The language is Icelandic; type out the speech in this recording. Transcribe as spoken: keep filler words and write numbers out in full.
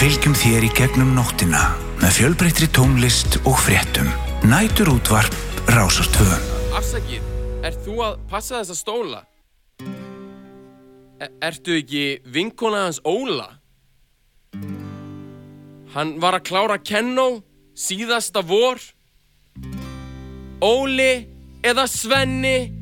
fylgjum þér í gegnum nóttina með fjölbreyttri tónlist og fréttum. Næturútvarp Rásar tvö. Afsakið, ert þú að passa þessa stóla? E- ertu ekki vinkona hans Óla? Hann var að klára kennó síðasta vor. Óli eða Svenni